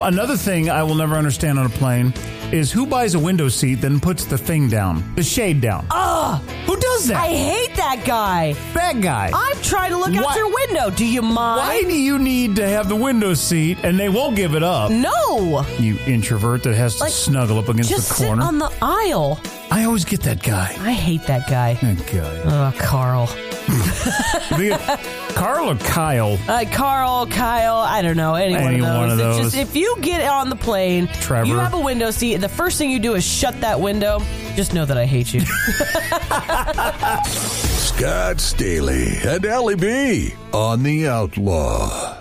Another thing I will never understand on a plane is who buys a window seat then puts the thing down, the shade down. Who does that? I hate that guy. That guy. I'm trying to look out your window. Do you mind? Why do you need to have the window seat and they won't give it up? No. You introvert that has to snuggle up against just the corner. Sit on the aisle. I always get that guy. I hate that guy. That guy. Carl. Carl or Kyle? Carl, Kyle, I don't know. Any one of those. It's just, if you get on the plane, Trevor. You have a window seat, the first thing you do is shut that window. Just know that I hate you. Scott Staley and Allie B on The Outlaw.